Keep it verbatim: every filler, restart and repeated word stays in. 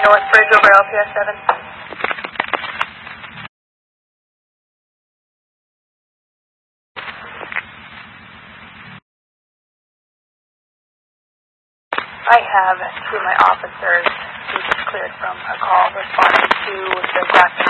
North Bridge over L P S seven. I have two of my officers who just cleared from a call responding to the Grafton